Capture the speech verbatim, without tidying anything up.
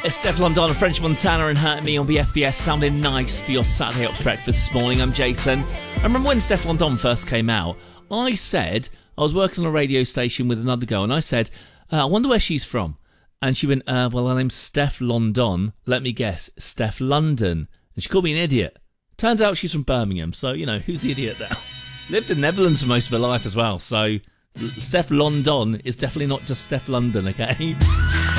It's Steph London and French Montana and Hurt Me on B F B S, sounding nice for your Saturday Ops breakfast this morning. I'm Jason. I remember when Steph London first came out, I said, I was working on a radio station with another girl, and I said, uh, I wonder where she's from. And she went, uh, well, her name's Steph London. Let me guess, Steph London. And she called me an idiot. Turns out she's from Birmingham, so, you know, who's the idiot now? Lived in the Netherlands for most of her life as well, so Steph London is definitely not just Steph London, okay?